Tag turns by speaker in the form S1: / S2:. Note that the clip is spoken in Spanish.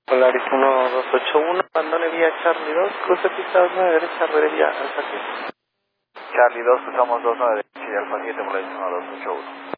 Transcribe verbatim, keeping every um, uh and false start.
S1: Polaris uno dos ocho uno, abandone vía Charlie dos, cruce pista dos nueve derecha, revería Alfa siete.
S2: Charlie dos, usamos dos nueve derecha y Alfa siete, Polaris uno dos ocho uno.